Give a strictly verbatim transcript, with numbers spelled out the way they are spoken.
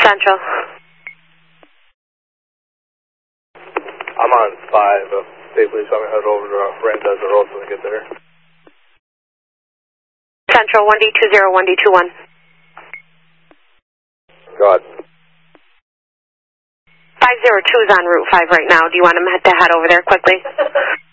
Central. I'm on five. Uh, State Police, I'm going to head over to uh, Randazzo Road so we get there. Central, one D two zero, one D two one. God. five zero two is en route five right now. Do you want him to head over there quickly?